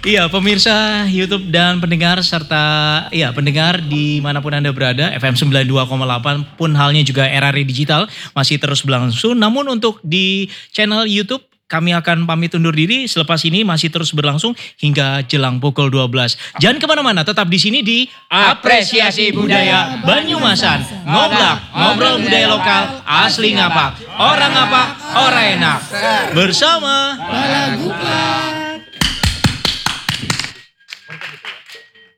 Iya, pemirsa YouTube dan pendengar serta pendengar dimanapun Anda berada, FM 92,8 pun halnya juga RRI Digital masih terus berlangsung. Namun untuk di channel YouTube kami akan pamit undur diri, selepas ini masih terus berlangsung hingga jelang pukul 12. Jangan kemana-mana, tetap di sini di Apresiasi Budaya Banyumasan. Ngobrol budaya lokal, asli ngapa, orang enak. Bersama Balagupa.